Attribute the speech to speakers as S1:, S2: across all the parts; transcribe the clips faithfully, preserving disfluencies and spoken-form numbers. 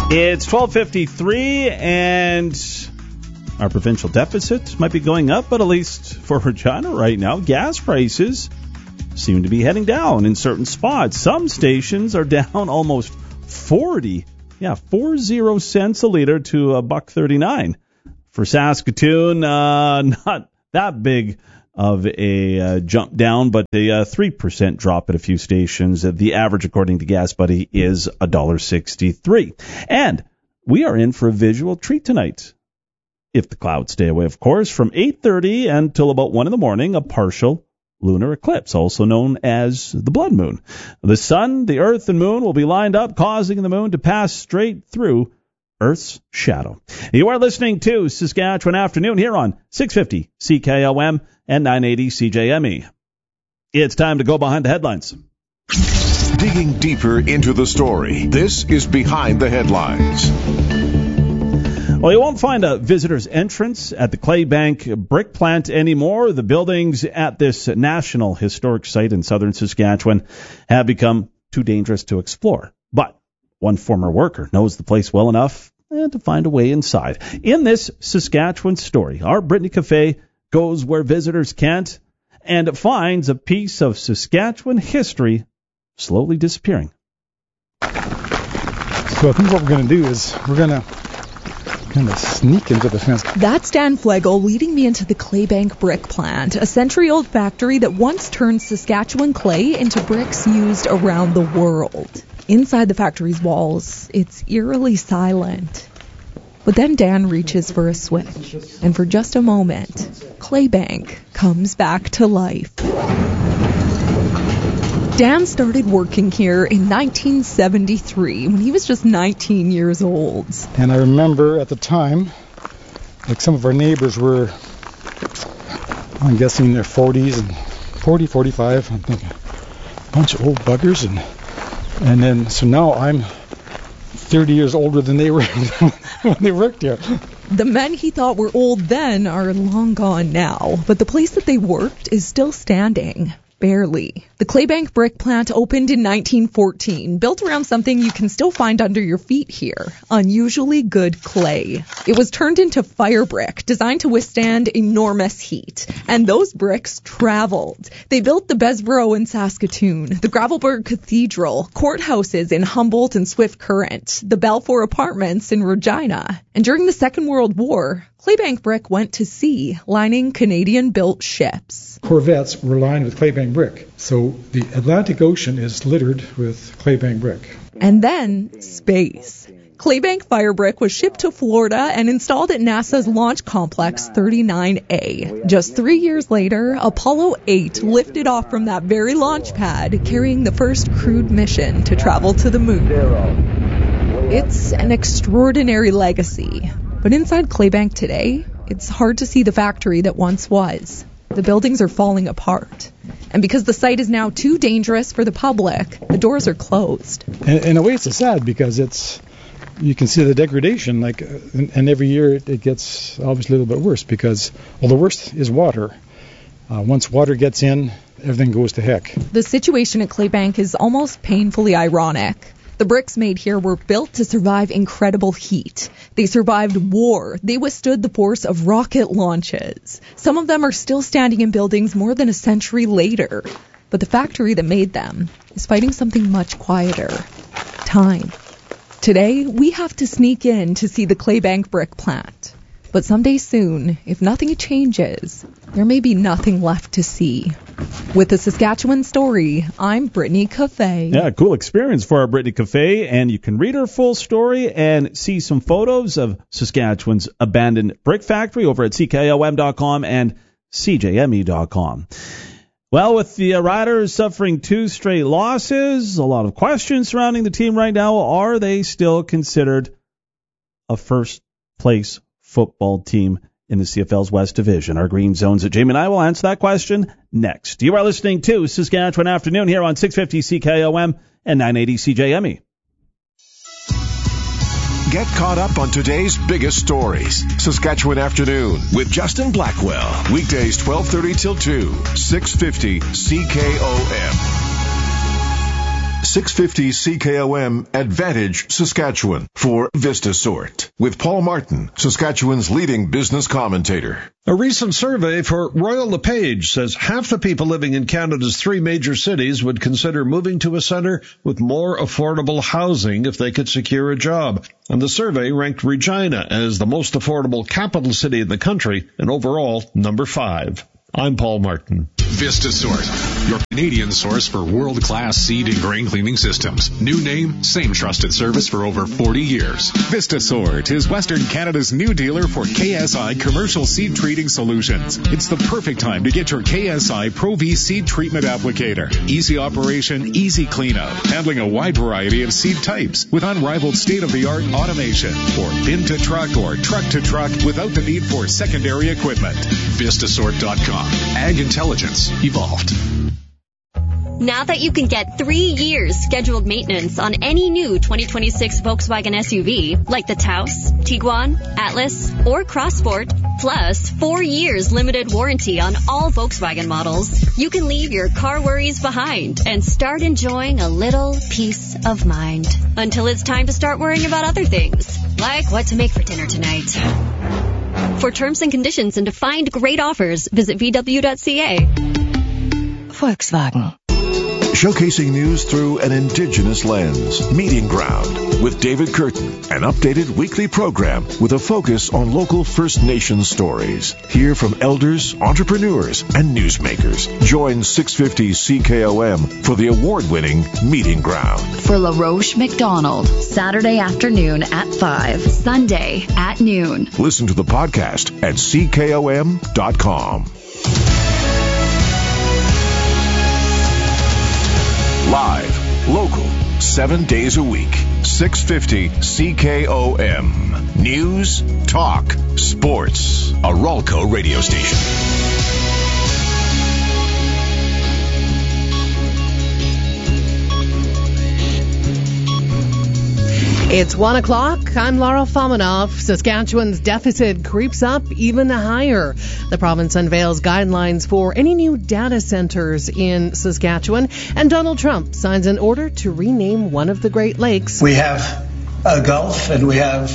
S1: It's twelve fifty-three, and our provincial deficit might be going up, but at least for Regina right now, gas prices seem to be heading down in certain spots. Some stations are down almost forty, yeah, four zero cents a liter to a buck thirty-nine. For Saskatoon, uh, not that big of a uh, jump down, but a uh, three percent drop at a few stations. The average, according to Gas Buddy, is one dollar sixty-three. And we are in for a visual treat tonight, if the clouds stay away, of course. From eight thirty until about one in the morning, a partial lunar eclipse, also known as the blood moon. The sun, the earth, and moon will be lined up, causing the moon to pass straight through Earth's shadow. You are listening to Saskatchewan Afternoon here on six fifty C K O M and nine eighty C J M E. It's time to go behind the headlines.
S2: Digging deeper into the story, this is Behind the Headlines.
S1: Well, you won't find a visitor's entrance at the Claybank brick plant anymore. The buildings at this national historic site in southern Saskatchewan have become too dangerous to explore. But one former worker knows the place well enough eh, to find a way inside. In this Saskatchewan story, our Brittany Cafe goes where visitors can't and finds a piece of Saskatchewan history slowly disappearing.
S3: So I think what we're going to do is we're going to kind of sneak into the fence.
S4: That's Dan Flegel leading me into the Claybank brick plant, a century-old factory that once turned Saskatchewan clay into bricks used around the world. Inside the factory's walls, it's eerily silent. But then Dan reaches for a switch, and for just a moment, Claybank comes back to life. Dan started working here in nineteen seventy-three, when he was just nineteen years old.
S3: And I remember at the time, like some of our neighbors were, I'm guessing in their forties, and forty, forty-five, I'm thinking, a bunch of old buggers, and And then, so now I'm thirty years older than they were when they worked here.
S4: The men he thought were old then are long gone now, but the place that they worked is still standing. Barely. The Claybank brick plant opened in nineteen fourteen, built around something you can still find under your feet here, unusually good clay. It was turned into fire brick, designed to withstand enormous heat. And those bricks traveled. They built the Bessborough in Saskatoon, the Gravelbourg Cathedral, courthouses in Humboldt and Swift Current, the Balfour Apartments in Regina. And during the Second World War, Claybank brick went to sea, lining Canadian-built ships.
S3: Corvettes were lined with Claybank brick, so the Atlantic Ocean is littered with Claybank brick.
S4: And then, space. Claybank fire brick was shipped to Florida and installed at NASA's Launch Complex thirty-nine A. Just three years later, Apollo eight lifted off from that very launch pad, carrying the first crewed mission to travel to the moon. It's an extraordinary legacy. But inside Claybank today, it's hard to see the factory that once was. The buildings are falling apart. And because the site is now too dangerous for the public, the doors are closed.
S3: And in a way, it's sad because it's, you can see the degradation, like, and, and every year it, it gets obviously a little bit worse because, well, the worst is water. Uh, once water gets in, everything goes to heck.
S4: The situation at Claybank is almost painfully ironic. The bricks made here were built to survive incredible heat. They survived war. They withstood the force of rocket launches. Some of them are still standing in buildings more than a century later. But the factory that made them is fighting something much quieter. Time. Today, we have to sneak in to see the Claybank brick plant. But someday soon, if nothing changes, there may be nothing left to see. With the Saskatchewan story, I'm Brittany Cafe.
S1: Yeah, cool experience for our Brittany Cafe, and you can read her full story and see some photos of Saskatchewan's abandoned brick factory over at C K O M dot com and C J M E dot com. Well, with the Riders suffering two straight losses, a lot of questions surrounding the team right now. Are they still considered a first-place football team in the C F L's West Division? Our Green Zones at Jamie and I will answer that question next. You are listening to Saskatchewan Afternoon here on six fifty C K O M and nine eighty C J M E.
S2: Get caught up on today's biggest stories. Saskatchewan Afternoon with Justin Blackwell. Weekdays twelve thirty till two, six fifty C K O M. six fifty C K O M Advantage, Saskatchewan for VistaSort with Paul Martin, Saskatchewan's leading business commentator.
S5: A recent survey for Royal LePage says half the people living in Canada's three major cities would consider moving to a centre with more affordable housing if they could secure a job. And the survey ranked Regina as the most affordable capital city in the country and overall number five. I'm Paul Martin.
S6: VistaSort, your Canadian source for world-class seed and grain cleaning systems. New name, same trusted service for over forty years. VistaSort is Western Canada's new dealer for K S I commercial seed treating solutions. It's the perfect time to get your K S I Pro V seed treatment applicator. Easy operation, easy cleanup, handling a wide variety of seed types with unrivaled state-of-the-art automation. Or bin to truck or truck to truck without the need for secondary equipment. Vistasort dot com. Ag Intelligence evolved.
S7: Now that you can get three years scheduled maintenance on any new twenty twenty-six Volkswagen S U V, like the Taos, Tiguan, Atlas, or Crossport, plus four years limited warranty on all Volkswagen models, you can leave your car worries behind and start enjoying a little peace of mind. Until it's time to start worrying about other things, like what to make for dinner tonight. For terms and conditions and to find great offers, visit V W dot C A.
S8: Volkswagen.
S2: Showcasing news through an Indigenous lens. Meeting Ground with David Curtin, an updated weekly program with a focus on local First Nations stories. Hear from elders, entrepreneurs, and newsmakers. Join six fifty C K O M for the award-winning Meeting Ground.
S8: For LaRoche McDonald, Saturday afternoon at five, Sunday at noon.
S2: Listen to the podcast at C K O M dot com. Live, local, seven days a week. six fifty C K O M. News, talk, sports. A Ralco radio station.
S9: It's one o'clock. I'm Laura Fominov. Saskatchewan's deficit creeps up even higher. The province unveils guidelines for any new data centers in Saskatchewan, and Donald Trump signs an order to rename one of the Great Lakes.
S10: We have a Gulf and we have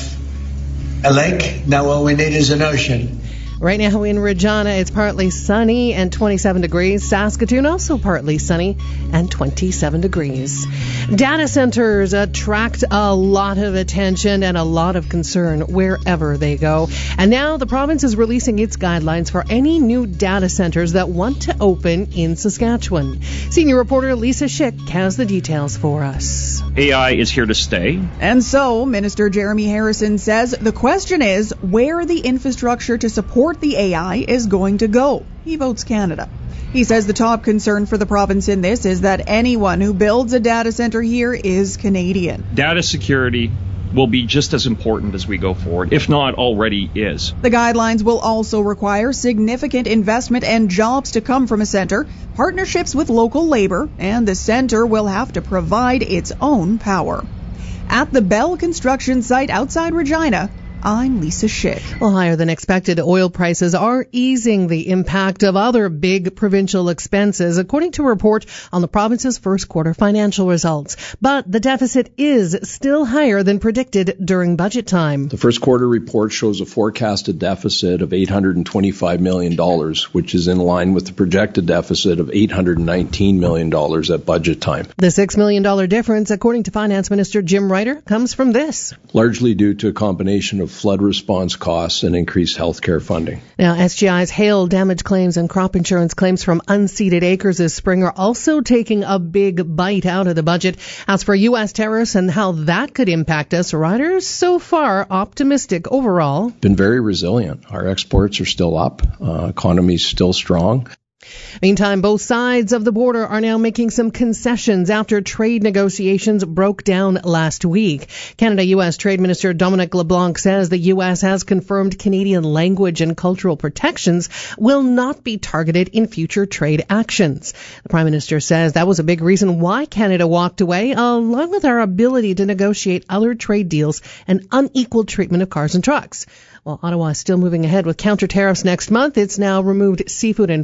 S10: a lake. Now all we need is an ocean.
S9: Right now in Regina, it's partly sunny and twenty-seven degrees. Saskatoon, also partly sunny and twenty-seven degrees. Data centers attract a lot of attention and a lot of concern wherever they go. And now the province is releasing its guidelines for any new data centers that want to open in Saskatchewan. Senior reporter Lisa Schick has the details for us.
S11: A I is here to stay.
S12: And so, Minister Jeremy Harrison says the question is where the infrastructure to support the A I is going to go. He votes Canada. He says the top concern for the province in this is that anyone who builds a data center here is Canadian.
S11: Data security will be just as important as we go forward, if not already is.
S12: The guidelines will also require significant investment and jobs to come from a center, partnerships with local labor, and the center will have to provide its own power. At the Bell construction site outside Regina, I'm Lisa Schick.
S9: Well, higher than expected oil prices are easing the impact of other big provincial expenses, according to a report on the province's first quarter financial results. But the deficit is still higher than predicted during budget time.
S13: The first quarter report shows a forecasted deficit of eight hundred twenty-five million dollars, which is in line with the projected deficit of eight hundred nineteen million dollars at budget time.
S9: The six million dollars difference, according to Finance Minister Jim Ryder, comes from this.
S13: Largely due to a combination of flood response costs and increased health care funding.
S9: Now, S G I's hail damage claims and crop insurance claims from unseeded acres this spring are also taking a big bite out of the budget. As for U S tariffs and how that could impact us, Ryder's so far optimistic overall.
S13: Been very resilient. Our exports are still up. Uh, economy's still strong.
S9: Meantime, both sides of the border are now making some concessions after trade negotiations broke down last week. Canada-U S Trade Minister Dominic LeBlanc says the U S has confirmed Canadian language and cultural protections will not be targeted in future trade actions. The Prime Minister says that was a big reason why Canada walked away, along with our ability to negotiate other trade deals and unequal treatment of cars and trucks. While Ottawa is still moving ahead with counter tariffs next month, it's now removed seafood and fish from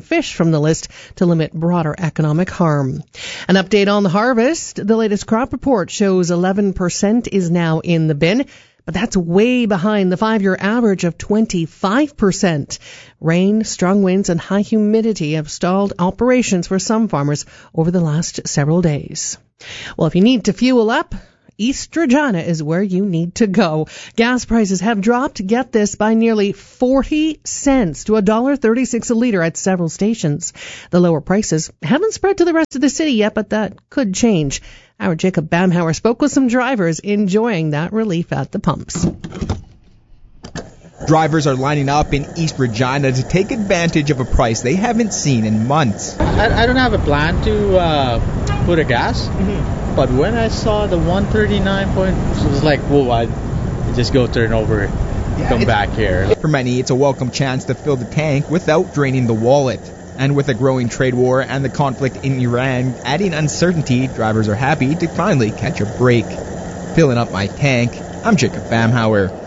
S9: from the list to limit broader economic harm. An update on the harvest. The latest crop report shows eleven percent is now in the bin, but that's way behind the five-year average of twenty-five percent. Rain, strong winds, and high humidity have stalled operations for some farmers over the last several days. Well, if you need to fuel up, East Regina is where you need to go. Gas prices have dropped, get this, by nearly forty cents to one dollar thirty-six a litre at several stations. The lower prices haven't spread to the rest of the city yet, but that could change. Our Jacob Bamhauer spoke with some drivers enjoying that relief at the pumps.
S14: Drivers are lining up in East Regina to take advantage of a price they haven't seen in months.
S15: I, I don't have a plan to uh, put a gas, mm-hmm. but when I saw the one thirty-nine point, it was like, whoa, I just go turn over, yeah, come back here.
S14: For many, it's a welcome chance to fill the tank without draining the wallet. And with a growing trade war and the conflict in Iran adding uncertainty, drivers are happy to finally catch a break. Filling up my tank, I'm Jacob Bamhauer.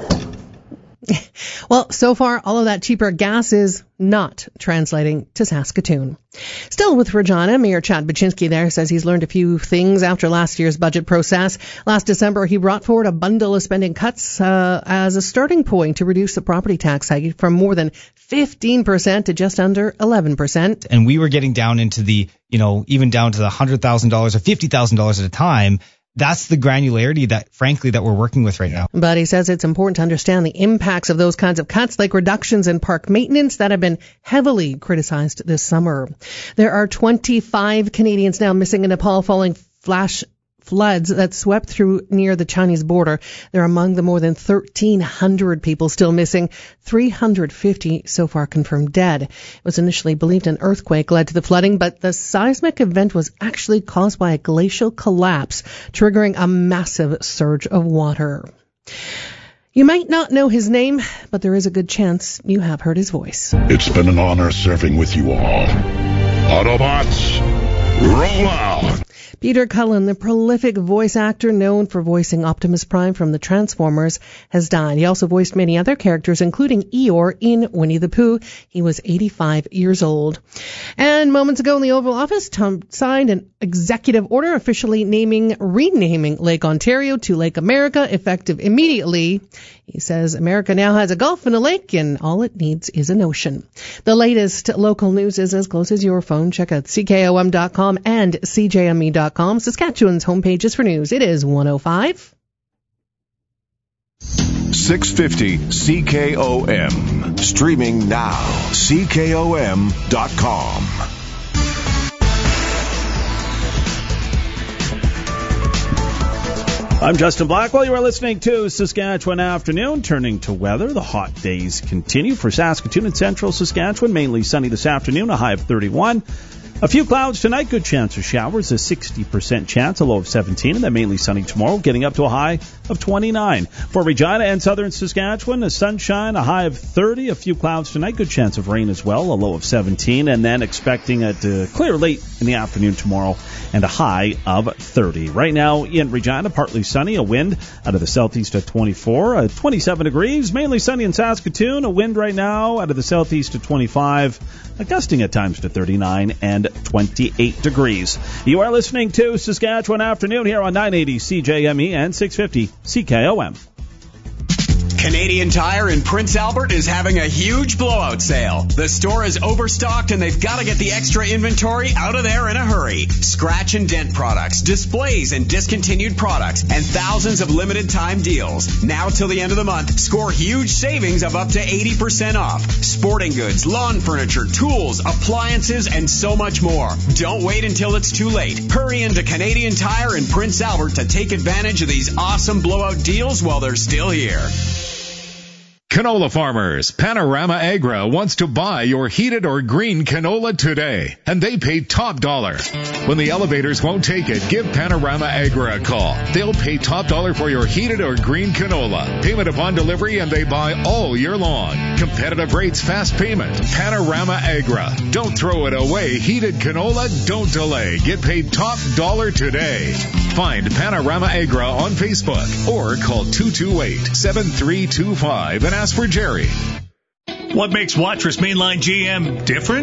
S9: Well, so far, all of that cheaper gas is not translating to Saskatoon. Still with Regina, Mayor Chad Baczynski there says he's learned a few things after last year's budget process. Last December, he brought forward a bundle of spending cuts uh, as a starting point to reduce the property tax hike from more than fifteen percent to just under eleven percent.
S16: And we were getting down into the, you know, even down to the one hundred thousand dollars or fifty thousand dollars at a time. That's the granularity that, frankly, that we're working with right now.
S9: But he says it's important to understand the impacts of those kinds of cuts, like reductions in park maintenance that have been heavily criticized this summer. There are twenty-five Canadians now missing in Nepal following flash floods that swept through near the Chinese border. They're among the more than thirteen hundred people still missing, three hundred fifty so far confirmed dead. It was initially believed an earthquake led to the flooding, but the seismic event was actually caused by a glacial collapse, triggering a massive surge of water. You might not know his name, but there is a good chance you have heard his voice.
S17: It's been an honor serving with you all. Autobots, roll out!
S9: Peter Cullen, the prolific voice actor known for voicing Optimus Prime from the Transformers, has died. He also voiced many other characters, including Eeyore in Winnie the Pooh. He was eighty-five years old. And moments ago in the Oval Office, Tom signed an executive order officially naming, renaming Lake Ontario to Lake America, effective immediately. He says America now has a gulf and a lake, and all it needs is an ocean. The latest local news is as close as your phone. Check out C K O M dot com and C J M E dot com. Saskatchewan's homepages for news. It is one oh five.
S2: six fifty C K O M. Streaming now. C K O M dot com.
S1: I'm Justin Blackwell. You are listening to Saskatchewan Afternoon. Turning to weather, the hot days continue for Saskatoon and central Saskatchewan. Mainly sunny this afternoon, a high of thirty-one. A few clouds tonight, good chance of showers, a sixty percent chance, a low of seventeen, and then mainly sunny tomorrow, getting up to a high of twenty-nine. For Regina and southern Saskatchewan, a sunshine, a high of thirty, a few clouds tonight, good chance of rain as well, a low of seventeen, and then expecting it to clear late in the afternoon tomorrow, and a high of thirty. Right now in Regina, partly sunny, a wind out of the southeast at twenty-four, uh, twenty-seven degrees, mainly sunny in Saskatoon, a wind right now out of the southeast at twenty-five, gusting at times to thirty-nine and twenty-eight degrees. You are listening to Saskatchewan Afternoon here on nine eighty C J M E and six fifty C K O M.
S18: Canadian Tire in Prince Albert is having a huge blowout sale. The store is overstocked and they've got to get the extra inventory out of there in a hurry. Scratch and dent products, displays and discontinued products, and thousands of limited time deals. Now till the end of the month, score huge savings of up to eighty percent off. Sporting goods, lawn furniture, tools, appliances, and so much more. Don't wait until it's too late. Hurry into Canadian Tire in Prince Albert to take advantage of these awesome blowout deals while they're still here.
S6: Canola farmers, Panorama Agra wants to buy your heated or green canola today, and they pay top dollar. When the elevators won't take it, give Panorama Agra a call. They'll pay top dollar for your heated or green canola. Payment upon delivery, and they buy all year long. Competitive rates, fast payment. Panorama Agra. Don't throw it away. Heated canola, don't delay. Get paid top dollar today. Find Panorama Agra on Facebook or call two two eight, seven three two five and ask for Jerry.
S19: What makes Watrous Mainline G M different?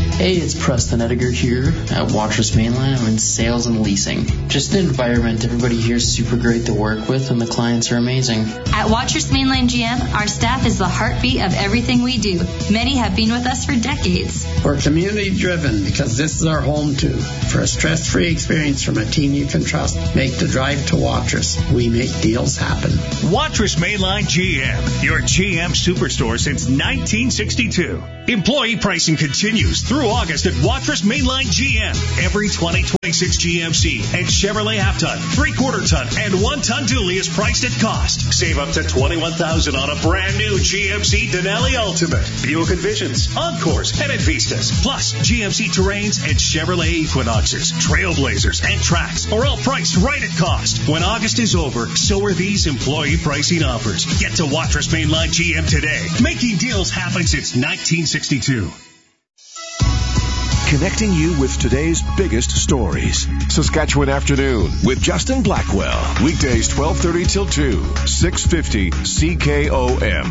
S19: Hey, it's Preston Ediger here at Watrous Mainline. I'm in sales and leasing. Just an environment everybody here is super great to work with, and the clients are amazing.
S20: At Watrous Mainline G M, our staff is the heartbeat of everything we do. Many have been with us for decades.
S21: We're community driven because this is our home too. For a stress-free experience from a team you can trust, make the drive to Watrous. We make deals happen.
S22: Watrous Mainline G M, your G M superstore since nineteen sixty-two. Employee pricing continues through August at Watrous Mainline G M. Every twenty twenty-six G M C and Chevrolet half-ton, three-quarter ton, and one-ton dually is priced at cost. Save up to twenty-one thousand dollars on a brand new G M C Denali Ultimate, Buick Envisions, Encores, and Advistas. Plus, G M C Terrains and Chevrolet Equinoxes, Trailblazers, and Trax are all priced right at cost. When August is over, so are these employee pricing offers. Get to Watrous Mainline G M today. Making deals happen since nineteen sixty-two.
S2: Connecting you with today's biggest stories. Saskatchewan Afternoon with Justin Blackwell. Weekdays twelve thirty till two, six fifty C K O M.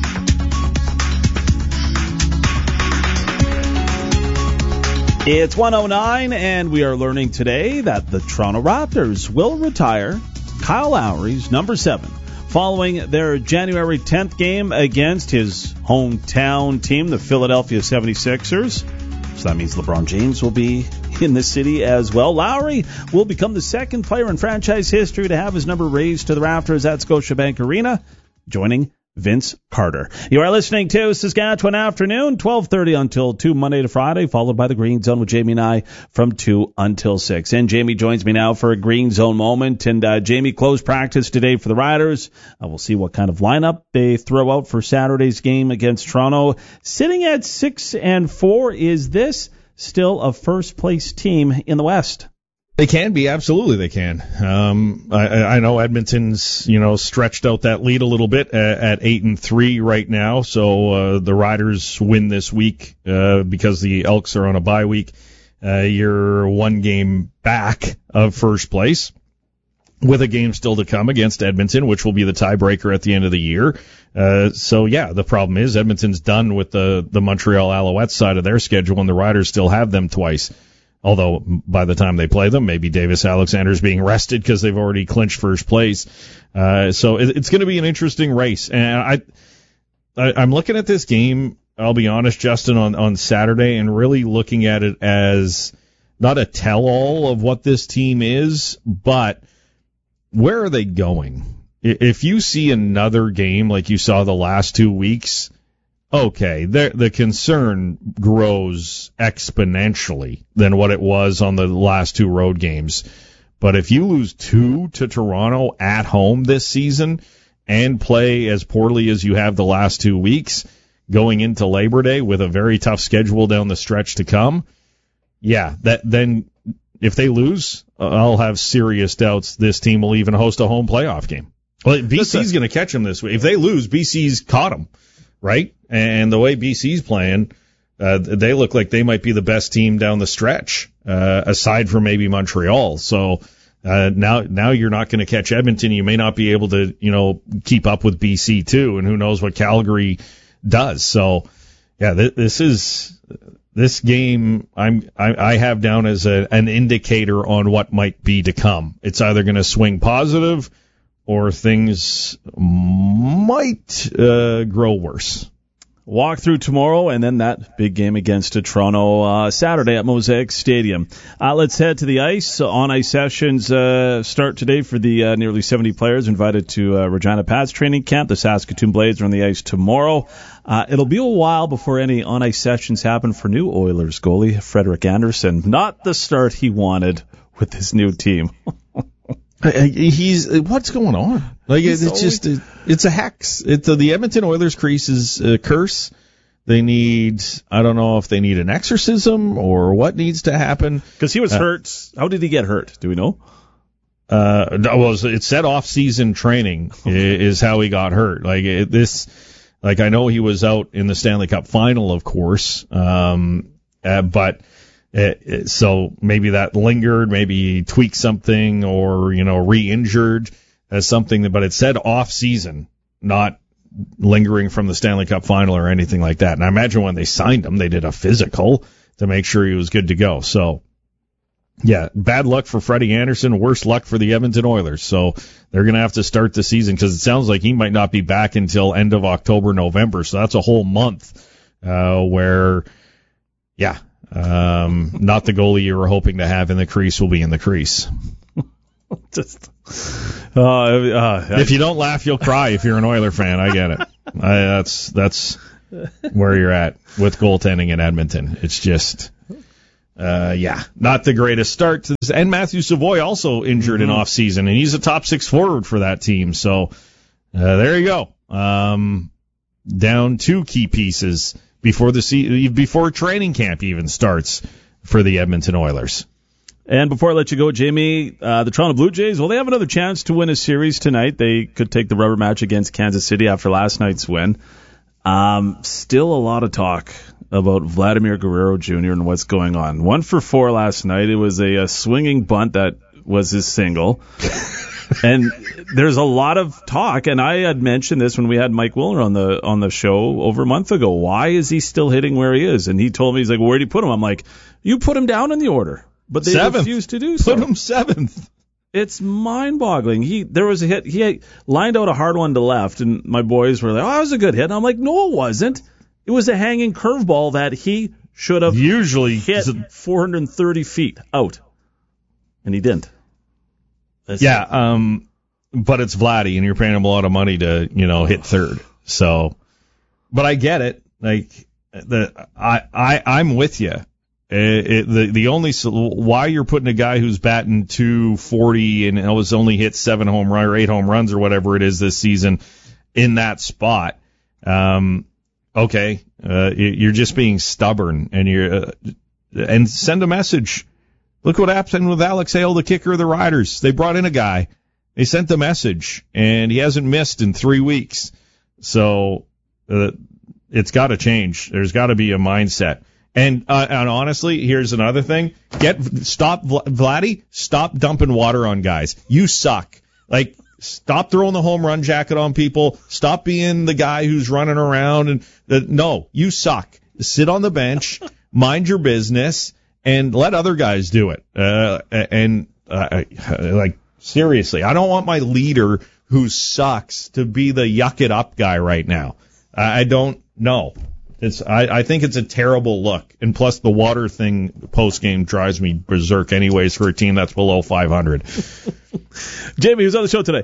S1: It's one oh nine, and we are learning today that the Toronto Raptors will retire Kyle Lowry's number seven following their January tenth game against his hometown team, the Philadelphia seventy-sixers. So that means LeBron James will be in the city as well. Lowry will become the second player in franchise history to have his number raised to the rafters at Scotiabank Arena, joining Vince Carter. You are listening to Saskatchewan Afternoon, twelve thirty until two, Monday to Friday, followed by the Green Zone with Jamie and I from two until six. And Jamie joins me now for a Green Zone moment. And uh, Jamie, closed practice today for the Riders. Uh, we'll see what kind of lineup they throw out for Saturday's game against Toronto. Sitting at six and four, is this still a first-place team in the West?
S5: They can be, absolutely they can. Um, I, I know Edmonton's, you know, stretched out that lead a little bit at, at eight and three right now. So uh, the Riders win this week uh, because the Elks are on a bye week. Uh, you're one game back of first place, with a game still to come against Edmonton, which will be the tiebreaker at the end of the year. Uh, so yeah, the problem is Edmonton's done with the the Montreal Alouettes side of their schedule, and the Riders still have them twice. Although by the time they play them, maybe Davis Alexander's being rested because they've already clinched first place. Uh, so it, it's going to be an interesting race. And I, I, I'm looking at this game, I'll be honest, Justin, on, on Saturday, and really looking at it as not a tell-all of what this team is, but where are they going? If you see another game like you saw the last two weeks, okay, the, the concern grows exponentially than what it was on the last two road games. But if you lose two to Toronto at home this season and play as poorly as you have the last two weeks, going into Labor Day with a very tough schedule down the stretch to come, yeah, that then if they lose, I'll have serious doubts this team will even host a home playoff game. Well, B C's going to catch them this week. If they lose, B C's caught them. Right? And the way B C's playing, uh, they look like they might be the best team down the stretch, uh, aside from maybe Montreal. So, uh, now, now you're not going to catch Edmonton. You may not be able to, you know, keep up with B C too. And who knows what Calgary does. So, yeah, th- this is, this game I'm, I, I have down as a, an indicator on what might be to come. It's either going to swing positive or things might uh, grow worse.
S1: Walk through tomorrow, and then that big game against Toronto uh, Saturday at Mosaic Stadium. Uh, let's head to the ice. On-ice sessions uh, start today for the uh, nearly seventy players invited to uh, Regina Pat's training camp. The Saskatoon Blades are on the ice tomorrow. Uh, it'll be a while before any on-ice sessions happen for new Oilers goalie Frederik Andersen. Not the start he wanted with his new team.
S5: He's what's going on? Like He's it's always, just it's a hex. It's the Edmonton Oilers crease is a curse. They need I don't know if they need an exorcism or what needs to happen
S1: because he was uh, hurt. How did he get hurt? Do we know?
S5: Uh, well, it said off-season training is how he got hurt. Like it, this, like I know he was out in the Stanley Cup final, of course, um, uh, but. It, it, so maybe that lingered, maybe he tweaked something or, you know, re-injured as something, but it said off season, not lingering from the Stanley Cup final or anything like that. And I imagine when they signed him, they did a physical
S3: to make sure he was good to go. So, yeah, bad luck for Freddie Anderson, worse luck for the Edmonton Oilers. So they're going to have to start the season because it sounds like he might not be back until end of October, November. So that's a whole month uh, where, yeah, um, not the goalie you were hoping to have in the crease will be in the crease.
S1: Just, uh, uh,
S3: if you don't laugh, you'll cry. If you're an Oiler fan, I get it. I, that's that's where you're at with goaltending in Edmonton. It's just, uh, yeah, not the greatest start to this. And Matthew Savoy also injured mm-hmm. in off season, and he's a top six forward for that team. So uh, there you go. Um, down two key pieces before the se- before training camp even starts for the Edmonton Oilers.
S1: And before I let you go, Jamie, uh, the Toronto Blue Jays, well, they have another chance to win a series tonight. They could take the rubber match against Kansas City after last night's win. Um, still a lot of talk about Vladimir Guerrero Junior and what's going on. One for four last night. It was a, a swinging bunt that was his single. And there's a lot of talk, and I had mentioned this when we had Mike Willner on the on the show over a month ago. Why is he still hitting where he is? And he told me, he's like, well, where do you put him? I'm like, you put him down in the order. But they
S3: seventh.
S1: refused to do so.
S3: Put him seventh.
S1: It's mind-boggling. He there was a hit. He had lined out a hard one to left, and my boys were like, "Oh, that was a good hit." And I'm like, "No, it wasn't. It was a hanging curveball that he should have
S3: usually
S1: hit four hundred thirty feet out, and he didn't." That's
S3: yeah,
S1: it.
S3: um, but it's Vladdy, and you're paying him a lot of money to, you know, hit third. So, but I get it. Like the I I I'm with you. It, it, the the only why you're putting a guy who's batting two forty and was only hit seven home run or eight home runs or whatever it is this season in that spot, um, okay, uh, you're just being stubborn and you're uh, and send a message. Look what happened with Alex Hale, the kicker of the Riders. They brought in a guy, they sent the message, and he hasn't missed in three weeks. So uh, it's got to change. There's got to be a mindset. And, uh, and honestly, here's another thing. Get, stop, Vladdy, stop dumping water on guys. You suck. Like, stop throwing the home run jacket on people. Stop being the guy who's running around. And uh, no, you suck. Sit on the bench, mind your business, and let other guys do it. Uh, and, uh, like, seriously, I don't want my leader who sucks to be the yuck it up guy right now. I don't know. It's I, I think it's a terrible look, and plus the water thing post game drives me berserk. Anyways, for a team that's below five hundred.
S1: Jamie, who's on the show today?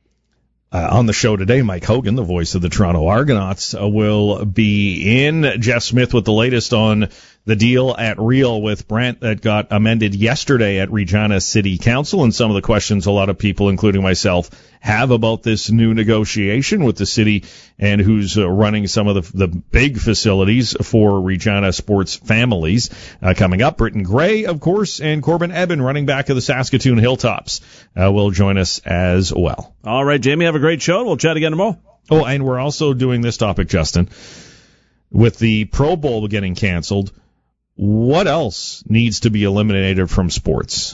S3: Uh, on the show today, Mike Hogan, the voice of the Toronto Argonauts, uh, will be in. Jeff Smith with the latest on the deal at Real with Brent that got amended yesterday at Regina City Council, and some of the questions a lot of people, including myself, have about this new negotiation with the city and who's uh, running some of the, the big facilities for Regina sports families. Uh, coming up, Britton Gray, of course, and Corbin Eben, running back of the Saskatoon Hilltops, uh, will join us as well.
S1: All right, Jamie, have a great show. We'll chat again tomorrow.
S3: Oh, and we're also doing this topic, Justin. With the Pro Bowl getting canceled, what else needs to be eliminated from sports?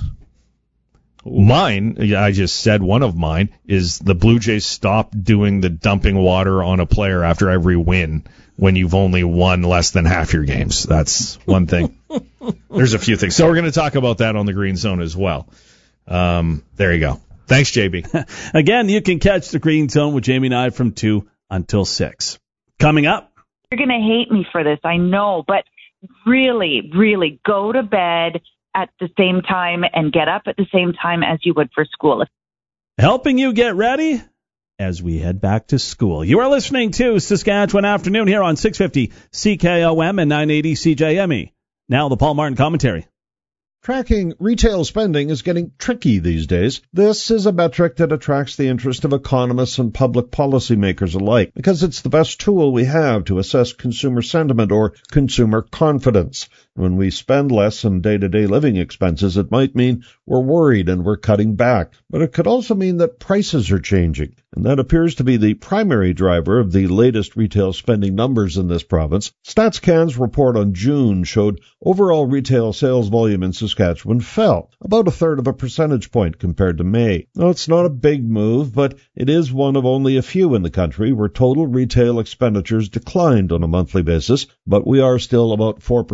S3: Mine, I just said one of mine, is the Blue Jays stop doing the dumping water on a player after every win when you've only won less than half your games. That's one thing. There's a few things. So we're going to talk about that on the Green Zone as well. Um, there you go. Thanks, J B.
S1: Again, you can catch the Green Zone with Jamie and I from two until six. Coming up.
S4: You're going to hate me for this, I know, but really, really go to bed at the same time and get up at the same time as you would for school.
S1: Helping you get ready as we head back to school. You are listening to Saskatchewan Afternoon here on six fifty C K O M and nine eighty C J M E. Now the Paul Martin commentary.
S5: Tracking retail spending is getting tricky these days. This is a metric that attracts the interest of economists and public policymakers alike because it's the best tool we have to assess consumer sentiment or consumer confidence. When we spend less on day-to-day living expenses, it might mean we're worried and we're cutting back. But it could also mean that prices are changing. And that appears to be the primary driver of the latest retail spending numbers in this province. StatsCan's report on June showed overall retail sales volume in Saskatchewan fell about a third of a percentage point compared to May. Now, it's not a big move, but it is one of only a few in the country where total retail expenditures declined on a monthly basis, but we are still about four percent ahead of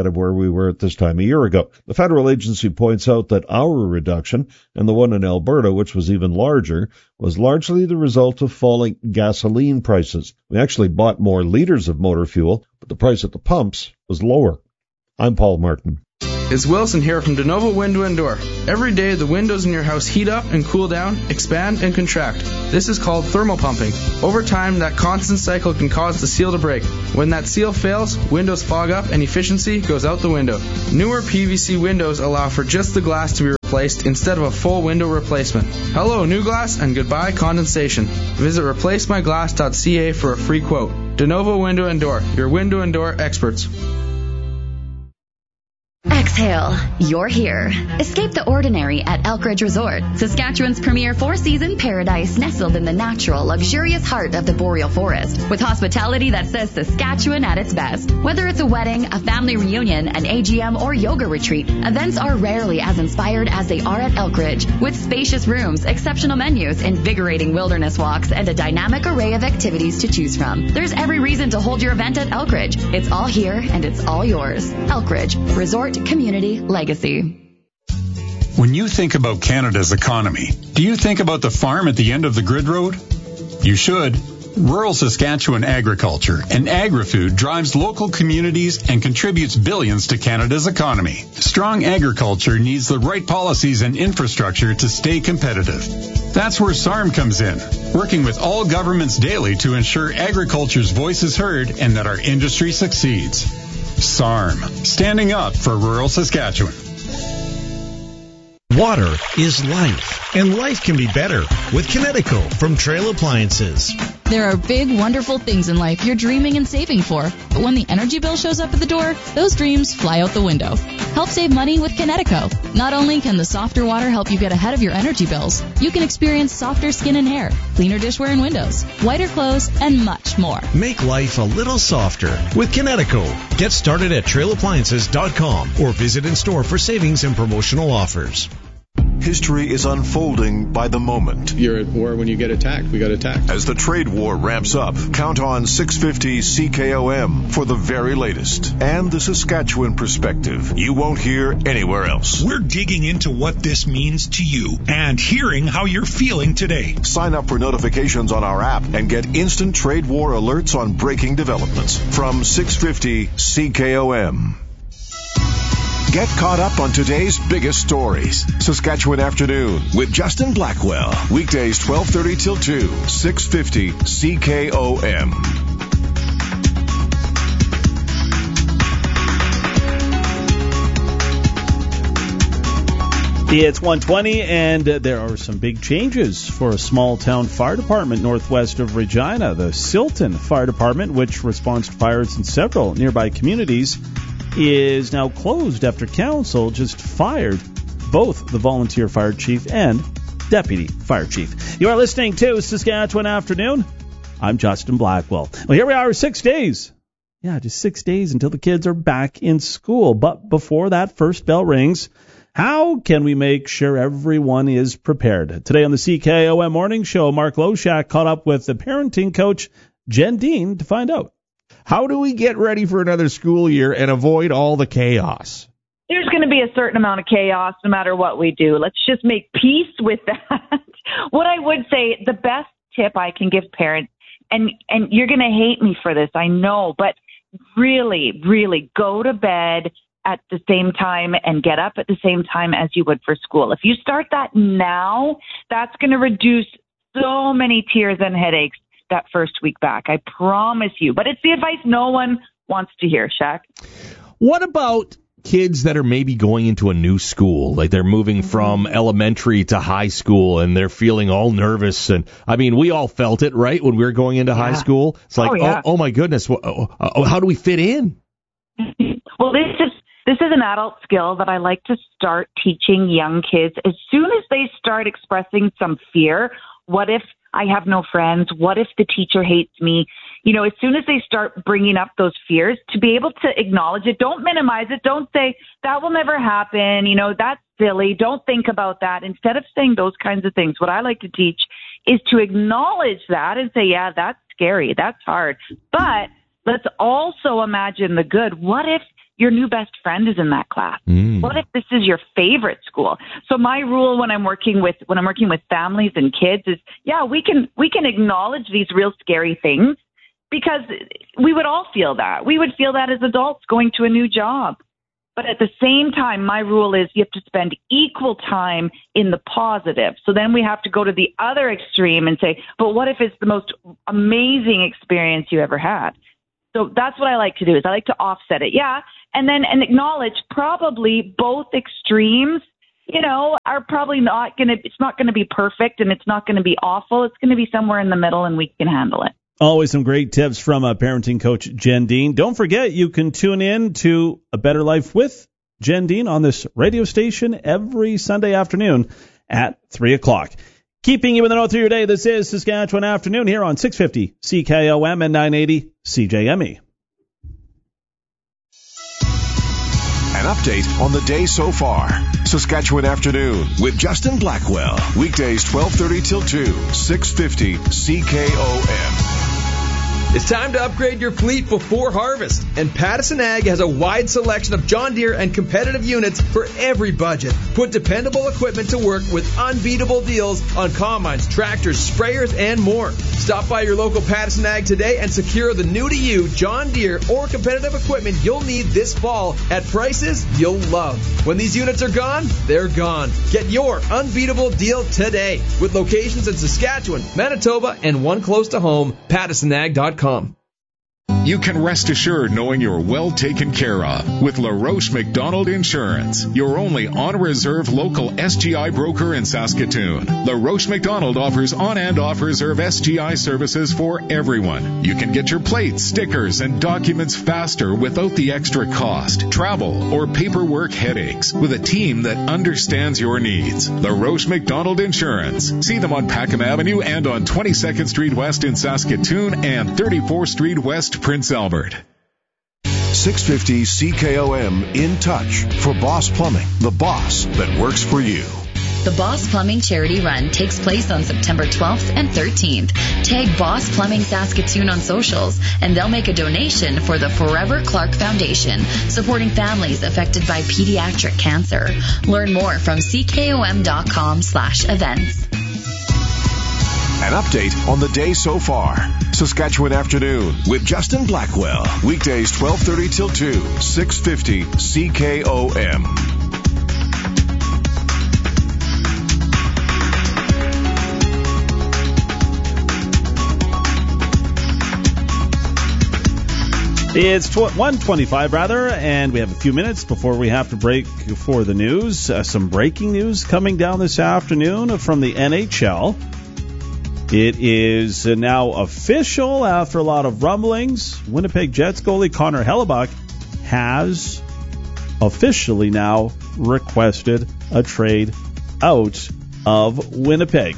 S5: of where we were at this time a year ago. The federal agency points out that our reduction, and the one in Alberta, which was even larger, was largely the result of falling gasoline prices. We actually bought more liters of motor fuel, but the price at the pumps was lower. I'm Paul Martin.
S7: It's Wilson here from DeNovo Window and Door. Every day the windows in your house heat up and cool down, expand and contract. This is called thermal pumping. Over time, that constant cycle can cause the seal to break. When that seal fails, windows fog up and efficiency goes out the window. Newer P V C windows allow for just the glass to be replaced instead of a full window replacement. Hello, new glass, and goodbye condensation. Visit replace my glass dot c a for a free quote. DeNovo Window and Door, your window and door experts.
S8: Exhale. You're here. Escape the ordinary at Elkridge Resort, Saskatchewan's premier four-season paradise nestled in the natural, luxurious heart of the boreal forest, with hospitality that says Saskatchewan at its best. Whether it's a wedding, a family reunion, an A G M, or yoga retreat, events are rarely as inspired as they are at Elkridge, with spacious rooms, exceptional menus, invigorating wilderness walks, and a dynamic array of activities to choose from. There's every reason to hold your event at Elkridge. It's all here and it's all yours. Elkridge Resort Community Legacy.
S6: When you think about Canada's economy, do you think about the farm at the end of the grid road? You should. Rural Saskatchewan agriculture and agri-food drives local communities and contributes billions to Canada's economy. Strong agriculture needs the right policies and infrastructure to stay competitive. That's where S A R M comes in, working with all governments daily to ensure agriculture's voice is heard and that our industry succeeds. S A R M, standing up for rural Saskatchewan.
S23: Water is life, and life can be better with Kinetico from Trail Appliances.
S24: There are big, wonderful things in life you're dreaming and saving for, but when the energy bill shows up at the door, those dreams fly out the window. Help save money with Kinetico. Not only can the softer water help you get ahead of your energy bills, you can experience softer skin and hair, cleaner dishware and windows, whiter clothes, and much more.
S23: Make life a little softer with Kinetico. Get started at trail appliances dot com or visit in store for savings and promotional offers.
S2: History is unfolding by the moment.
S25: You're at war when you get attacked. We got attacked.
S2: As the trade war ramps up, count on six fifty C K O M for the very latest and the Saskatchewan perspective you won't hear anywhere else.
S22: We're digging into what this means to you and hearing how you're feeling today.
S2: Sign up for notifications on our app and get instant trade war alerts on breaking developments from six fifty C K O M. Get caught up on today's biggest stories. Saskatchewan Afternoon with Justin Blackwell. Weekdays twelve thirty till two, six fifty C K O M.
S1: It's one twenty, and uh, there are some big changes for a small-town fire department northwest of Regina. The Silton Fire Department, which responds to fires in several nearby communities, is now closed after council just fired both the volunteer fire chief and deputy fire chief. You are listening to Saskatchewan Afternoon. I'm Justin Blackwell. Well, here we are, six days. Yeah, just six days until the kids are back in school. But before that first bell rings, how can we make sure everyone is prepared? Today on the C K O M Morning Show, Mark Loshak caught up with the parenting coach, Jen Dean, to find out.
S26: How do we get ready for another school year and avoid all the chaos?
S4: There's going to be a certain amount of chaos no matter what we do. Let's just make peace with that. What I would say, the best tip I can give parents, and, and you're going to hate me for this, I know, but really, really go to bed at the same time and get up at the same time as you would for school. If you start that now, that's going to reduce so many tears and headaches that first week back. I promise you. But it's the advice no one wants to hear, Shaq.
S26: What about kids that are maybe going into a new school, like they're moving from elementary to high school and they're feeling all nervous? And I mean, we all felt it, right, when we were going into yeah. high school. It's like, oh, yeah. oh, oh my goodness, oh, oh, how do we fit in?
S4: Well, this is this is an adult skill that I like to start teaching young kids as soon as they start expressing some fear. What if I have no friends? What if the teacher hates me? You know, as soon as they start bringing up those fears, to be able to acknowledge it, don't minimize it. Don't say, that will never happen. You know, that's silly. Don't think about that. Instead of saying those kinds of things, what I like to teach is to acknowledge that and say, yeah, that's scary. That's hard. But let's also imagine the good. What if your new best friend is in that class?
S26: Mm.
S4: What if this is your favorite school? So my rule when I'm working with when I'm working with families and kids is, yeah, we can we can acknowledge these real scary things, because we would all feel that. We would feel that as adults going to a new job. But at the same time, my rule is you have to spend equal time in the positive. So then we have to go to the other extreme and say, but what if it's the most amazing experience you ever had? So that's what I like to do, is I like to offset it. Yeah. And then and acknowledge probably both extremes, you know, are probably not going to, it's not going to be perfect and it's not going to be awful. It's going to be somewhere in the middle and we can handle it.
S1: Always some great tips from uh, parenting coach Jen Dean. Don't forget, you can tune in to A Better Life with Jen Dean on this radio station every Sunday afternoon at three o'clock. Keeping you in the know through your day, this is Saskatchewan Afternoon here on six fifty C K O M and nine eighty C J M E.
S2: An update on the day so far. Saskatchewan Afternoon with Justin Blackwell. Weekdays twelve thirty till two, six fifty C K O M.
S10: It's time to upgrade your fleet before harvest, and Pattison Ag has a wide selection of John Deere and competitive units for every budget. Put dependable equipment to work with unbeatable deals on combines, tractors, sprayers, and more. Stop by your local Pattison Ag today and secure the new-to-you John Deere or competitive equipment you'll need this fall at prices you'll love. When these units are gone, they're gone. Get your unbeatable deal today with locations in Saskatchewan, Manitoba, and one close to home, Pattison Ag dot com.
S6: You can rest assured knowing you're well taken care of with LaRoche McDonald Insurance, your only on-reserve local S G I broker in Saskatoon. LaRoche McDonald offers on- and off-reserve S G I services for everyone. You can get your plates, stickers, and documents faster without the extra cost, travel, or paperwork headaches with a team that understands your needs. LaRoche McDonald Insurance. See them on Packham Avenue and on twenty-second Street West in Saskatoon and thirty-fourth Street West, Prince Albert.
S2: six fifty C K O M in touch for Boss Plumbing, the boss that works for you.
S8: The Boss Plumbing Charity Run takes place on September twelfth and thirteenth. Tag Boss Plumbing Saskatoon on socials, and they'll make a donation for the Forever Clark Foundation, supporting families affected by pediatric cancer. Learn more from C K O M dot com slash events.
S2: An update on the day so far. Saskatchewan Afternoon with Justin Blackwell. Weekdays twelve thirty till two, six fifty C K O M.
S1: It's one twenty-five, rather, and we have a few minutes before we have to break for the news. Uh, some breaking news coming down this afternoon from the N H L. It is now official after a lot of rumblings. Winnipeg Jets goalie Connor Hellebuyck has officially now requested a trade out of Winnipeg.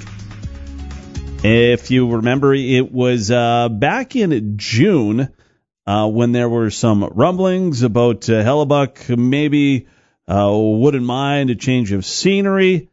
S1: If you remember, it was uh, back in June uh, when there were some rumblings about uh, Hellebuyck maybe uh, wouldn't mind a change of scenery.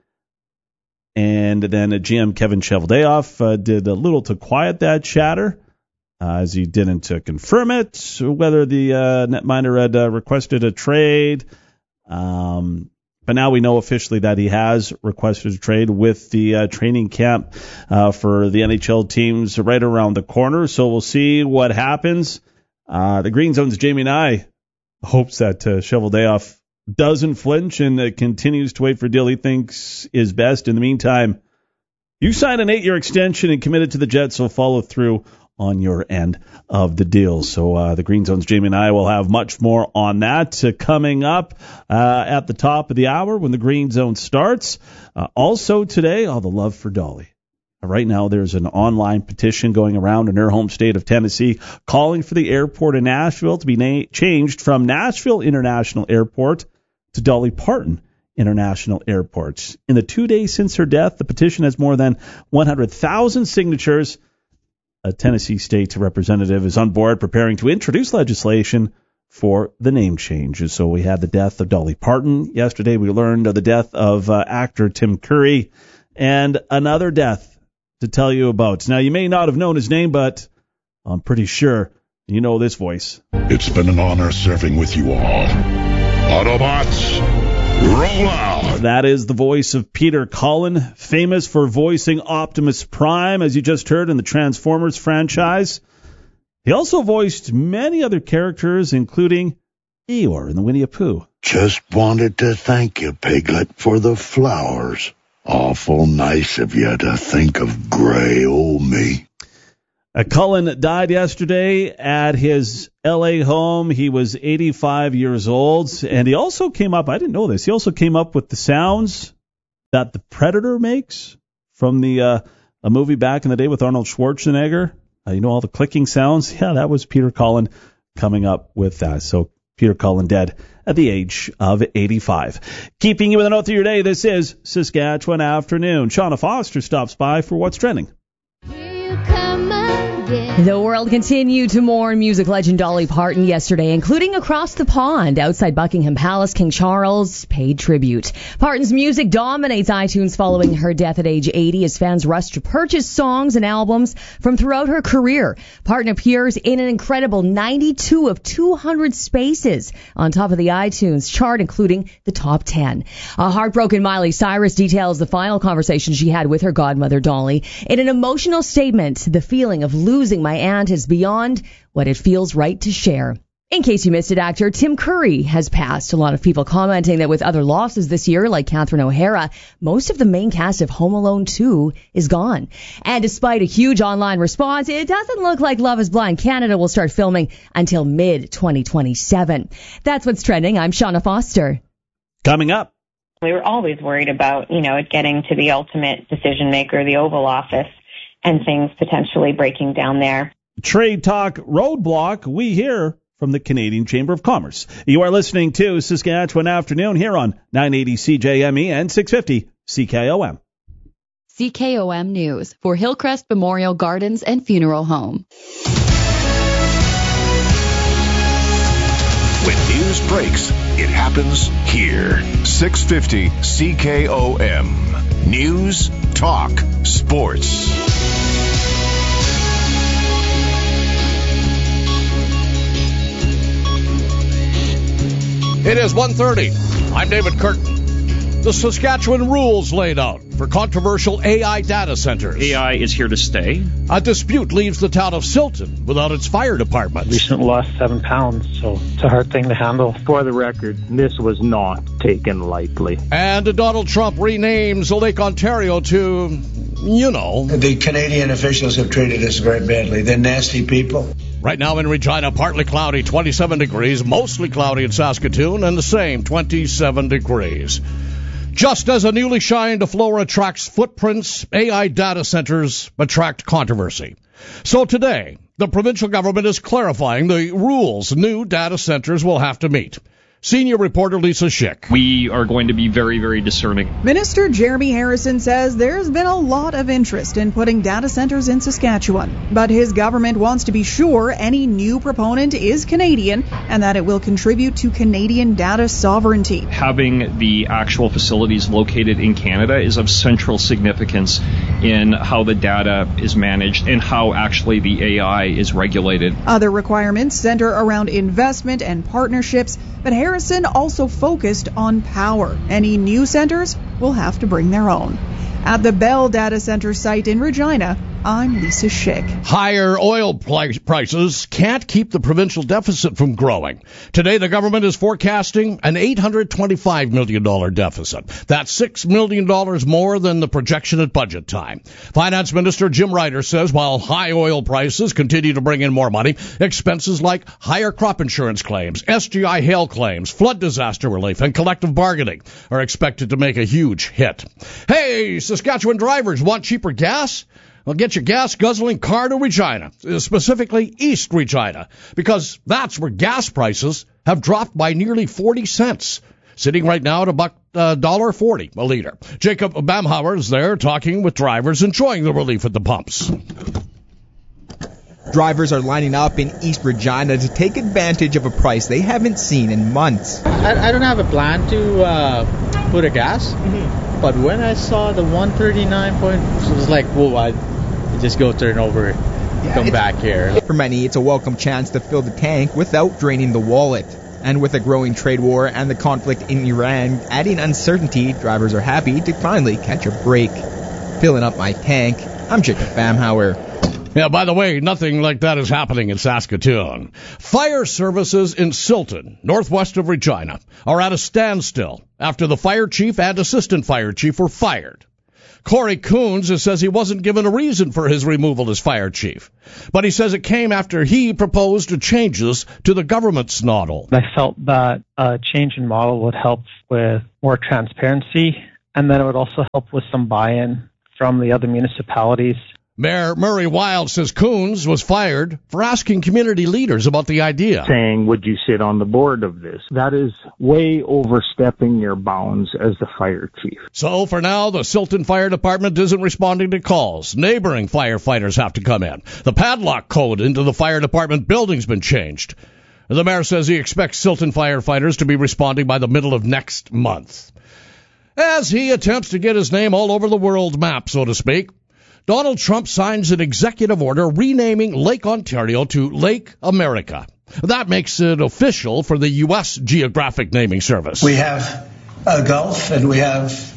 S1: And then uh, G M Kevin Cheveldayoff uh, did a little to quiet that chatter, uh, as he didn't uh, confirm it, whether the uh, netminder had uh, requested a trade. Um, but now we know officially that he has requested a trade with the uh, training camp uh, for the N H L teams right around the corner. So we'll see what happens. Uh, the Green Zone's Jamie Nye hopes that uh, Cheveldayoff doesn't flinch and uh, continues to wait for a deal he thinks is best. In the meantime, you signed an eight-year extension and committed to the Jets, so follow through on your end of the deal. So uh, the Green Zone's Jamie and I will have much more on that uh, coming up uh, at the top of the hour when the Green Zone starts. Uh, also today, all the love for Dolly. Right now, there's an online petition going around in her home state of Tennessee calling for the airport in Nashville to be na- changed from Nashville International Airport to Dolly Parton International Airport. In the two days since her death, the petition has more than one hundred thousand signatures. A Tennessee state representative is on board preparing to introduce legislation for the name change. So we had the death of Dolly Parton. Yesterday we learned of the death of uh, actor Tim Curry, and another death to tell you about. Now, you may not have known his name, but I'm pretty sure You know this voice.
S17: It's been an honor serving with you all. Autobots, roll out!
S1: That is the voice of Peter Cullen, famous for voicing Optimus Prime, as you just heard, in the Transformers franchise. He also voiced many other characters, including Eeyore in the Winnie the Pooh.
S11: Just wanted to thank you, Piglet, for the flowers. Awful nice of you to think of gray old me.
S1: Uh, Cullen died yesterday at his L A home. He was eighty-five years old, and he also came up, I didn't know this, he also came up with the sounds that the Predator makes from the uh, a movie back in the day with Arnold Schwarzenegger. Uh, you know, all the clicking sounds? Yeah, that was Peter Cullen coming up with that. So Peter Cullen dead at the age of eighty-five. Keeping you with a note through your day, this is Saskatchewan Afternoon. Shauna Foster stops by for What's Trending.
S12: The world continued to mourn music legend Dolly Parton yesterday, including across the pond outside Buckingham Palace. King Charles paid tribute. Parton's music dominates iTunes following her death at age eighty as fans rush to purchase songs and albums from throughout her career. Parton appears in an incredible ninety-two of two hundred spaces on top of the iTunes chart, including the top ten. A heartbroken Miley Cyrus details the final conversation she had with her godmother Dolly. In an emotional statement, the feeling of losing my aunt is beyond what it feels right to share. In case you missed it, actor Tim Curry has passed. A lot of people commenting that with other losses this year, like Catherine O'Hara, most of the main cast of Home Alone two is gone. And despite a huge online response, it doesn't look like Love is Blind Canada will start filming until mid twenty twenty-seven. That's what's trending. I'm Shauna Foster.
S1: Coming up.
S13: We were always worried about, you know, it getting to the ultimate decision maker, the Oval Office, and things potentially breaking down there.
S1: Trade Talk Roadblock, we hear from the Canadian Chamber of Commerce. You are listening to Saskatchewan Afternoon here on nine eighty C J M E and six fifty C K O M.
S8: C K O M News for Hillcrest Memorial Gardens and Funeral Home.
S2: When news breaks, it happens here. six fifty C K O M. News, talk, sports.
S14: It is one thirty. I'm David Curtin. The Saskatchewan rules laid out for controversial A I data centers.
S15: A I is here to stay.
S14: A dispute leaves the town of Silton without its fire department.
S16: Recently lost seven pounds, so it's a hard thing to handle.
S27: For the record, this was not taken lightly.
S14: And Donald Trump renames Lake Ontario to, you know.
S28: The Canadian officials have treated us very badly. They're nasty people.
S14: Right now in Regina, partly cloudy, twenty-seven degrees, mostly cloudy in Saskatoon, and the same, twenty-seven degrees. Just as a newly shined floor attracts footprints, A I data centers attract controversy. So today, the provincial government is clarifying the rules new data centers will have to meet. Senior reporter Lisa Schick.
S15: We are going to be very, very discerning.
S29: Minister Jeremy Harrison says there's been a lot of interest in putting data centers in Saskatchewan, but his government wants to be sure any new proponent is Canadian and that it will contribute to Canadian data sovereignty.
S15: Having the actual facilities located in Canada is of central significance in how the data is managed and how actually the A I is regulated.
S29: Other requirements center around investment and partnerships, but Harrison also focused on power. Any new centers will have to bring their own. At the Bell Data Center site in Regina, I'm Lisa Schick.
S14: Higher oil prices can't keep the provincial deficit from growing. Today, the government is forecasting an eight hundred twenty-five million dollars deficit. That's six million dollars more than the projection at budget time. Finance Minister Jim Ryder says while high oil prices continue to bring in more money, expenses like higher crop insurance claims, S G I hail claims, flood disaster relief, and collective bargaining are expected to make a huge hit. Hey, Saskatchewan drivers, want cheaper gas? Well, get your gas-guzzling car to Regina, specifically East Regina, because that's where gas prices have dropped by nearly forty cents, sitting right now at about one dollar forty a liter. Jacob Bamhauer is there talking with drivers enjoying the relief at the pumps.
S30: Drivers are lining up in East Regina to take advantage of a price they haven't seen in months.
S31: I, I don't have a plan to uh, put a gas, mm-hmm. but when I saw the one thirty-nine point, it was like, whoa, I just go turn over come back here.
S30: For many, it's a welcome chance to fill the tank without draining the wallet. And with a growing trade war and the conflict in Iran adding uncertainty, drivers are happy to finally catch a break. Filling up my tank, I'm Jacob Bamhauer.
S14: Yeah, by the way, nothing like that is happening in Saskatoon. Fire services in Silton, northwest of Regina, are at a standstill after the fire chief and assistant fire chief were fired. Corey Coons says he wasn't given a reason for his removal as fire chief, but he says it came after he proposed changes to the government's model.
S16: I felt that a change in model would help with more transparency, and then it would also help with some buy-in from the other municipalities.
S14: Mayor Murray Wild says Coons was fired for asking community leaders about the idea.
S27: Saying, would you sit on the board of this? That is way overstepping your bounds as the fire chief.
S14: So for now, the Silton Fire Department isn't responding to calls. Neighboring firefighters have to come in. The padlock code into the fire department building's been changed. The mayor says he expects Silton firefighters to be responding by the middle of next month, as he attempts to get his name all over the world map, so to speak. Donald Trump signs an executive order renaming Lake Ontario to Lake America. That makes it official for the U S Geographic Naming Service.
S28: We have a gulf and we have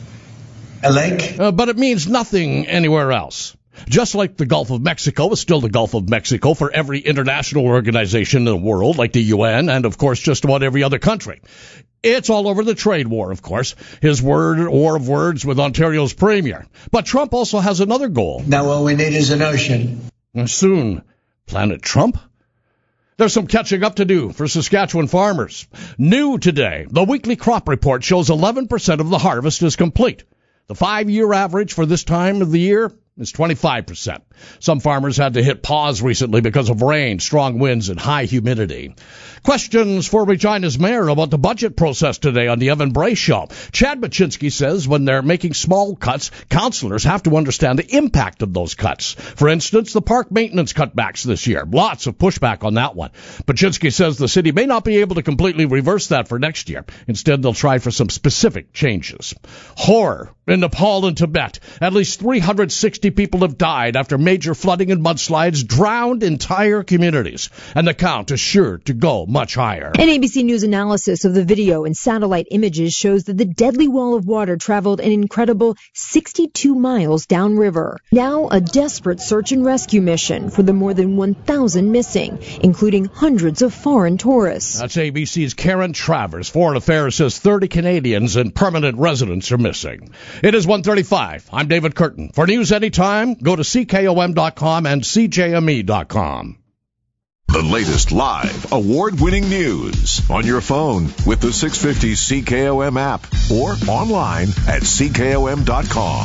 S28: a lake.
S14: Uh, but it means nothing anywhere else. Just like the Gulf of Mexico is still the Gulf of Mexico for every international organization in the world, like the U N, and, of course, just about every other country. It's all over the trade war, of course, his word war of words with Ontario's premier. But Trump also has another goal.
S28: Now all we need is an ocean.
S14: And soon, Planet Trump? There's some catching up to do for Saskatchewan farmers. New today, the weekly crop report shows eleven percent of the harvest is complete. The five-year average for this time of the year is twenty-five percent. Some farmers had to hit pause recently because of rain, strong winds, and high humidity. Questions for Regina's mayor about the budget process today on the Evan Bray Show. Chad Baczynski says when they're making small cuts, councillors have to understand the impact of those cuts. For instance, the park maintenance cutbacks this year. Lots of pushback on that one. Baczynski says the city may not be able to completely reverse that for next year. Instead, they'll try for some specific changes. Horror in Nepal and Tibet. At least three hundred sixty people have died after major flooding and mudslides drowned entire communities. And the count is sure to go much higher.
S3: An A B C News analysis of the video and satellite images shows that the deadly wall of water traveled an incredible sixty-two miles downriver. Now a desperate search and rescue mission for the more than one thousand missing, including hundreds of foreign tourists.
S14: That's A B C's Karen Travers. Foreign Affairs says thirty Canadians and permanent residents are missing. It is one thirty-five. I'm David Curtin. For news anytime, go to C K O M dot com and C J M E dot com.
S2: The latest live, award-winning news on your phone with the six fifty C K O M app or online at C K O M dot com.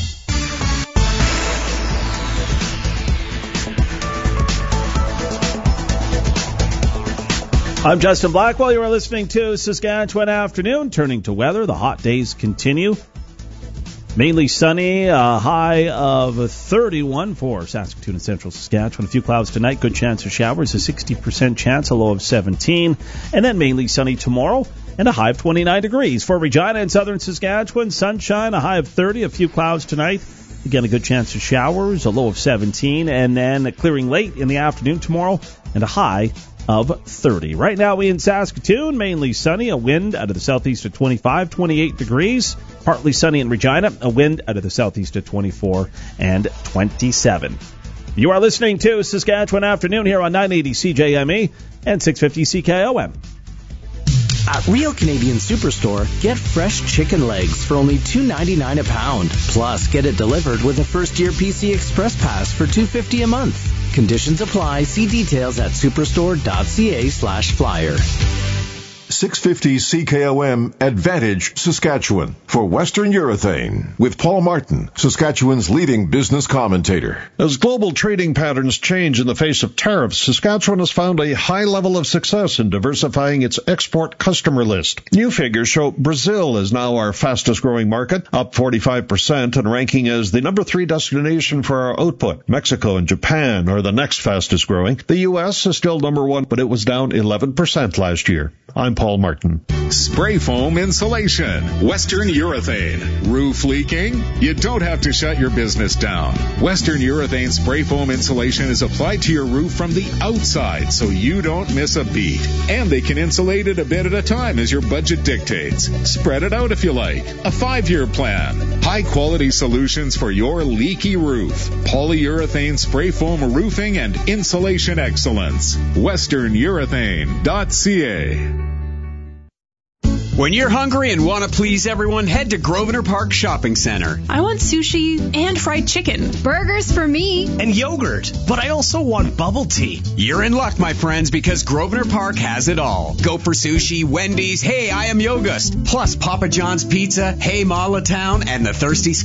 S1: I'm Justin Blackwell. You are listening to Saskatchewan Afternoon. Turning to weather, the hot days continue. Mainly sunny, a high of thirty-one for Saskatoon and Central Saskatchewan. A few clouds tonight, good chance of showers, a sixty percent chance, a low of seventeen. And then mainly sunny tomorrow and a high of twenty-nine degrees. For Regina and Southern Saskatchewan, sunshine, a high of thirty, a few clouds tonight. Again, a good chance of showers, a low of seventeen. And then clearing late in the afternoon tomorrow and a high of thirty. Right now we in Saskatoon, mainly sunny, a wind out of the southeast at twenty-five, twenty-eight degrees. Partly sunny in Regina, a wind out of the southeast at twenty-four and twenty-seven. You are listening to Saskatchewan Afternoon here on nine eighty C J M E and six fifty C K O M.
S5: At Real Canadian Superstore, get fresh chicken legs for only two ninety-nine a pound. Plus, get it delivered with a first-year P C Express Pass for two fifty a month. Conditions apply. See details at superstore.ca slash flyer.
S2: six fifty C K O M Advantage Saskatchewan for Western Urethane with Paul Martin, Saskatchewan's leading business commentator.
S7: As global trading patterns change in the face of tariffs, Saskatchewan has found a high level of success in diversifying its export customer list. New figures show Brazil is now our fastest growing market, up forty-five percent and ranking as the number three destination for our output. Mexico and Japan are the next fastest growing. The U S is still number one, but it was down eleven percent last year. I'm Paul Paul Martin.
S6: Spray foam insulation. Western Urethane. Roof leaking? You don't have to shut your business down. Western Urethane spray foam insulation is applied to your roof from the outside so you don't miss a beat. And they can insulate it a bit at a time as your budget dictates. Spread it out if you like. A five-year plan. High-quality solutions for your leaky roof. Polyurethane spray foam roofing and insulation excellence. western urethane dot c a.
S4: When you're hungry and want to please everyone, head to Grosvenor Park Shopping Center.
S9: I want sushi and fried chicken. Burgers for me.
S4: And yogurt. But I also want bubble tea. You're in luck, my friends, because Grosvenor Park has it all. Go for sushi, Wendy's, Hey, I Am Yogust, plus Papa John's Pizza, Hey, Mala Town, and the Thirsty